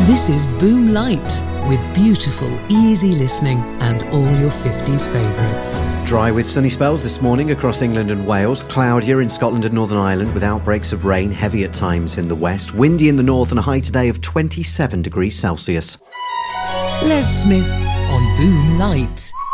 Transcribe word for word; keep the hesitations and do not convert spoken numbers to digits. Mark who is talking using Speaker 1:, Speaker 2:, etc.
Speaker 1: This is Boom Light, with beautiful, easy listening and all your fifties favourites.
Speaker 2: Dry with sunny spells this morning across England and Wales. Cloudier in Scotland and Northern Ireland with outbreaks of rain, heavy at times in the west. Windy in the north and a high today of twenty-seven degrees Celsius.
Speaker 1: Les Smith on Boom Light.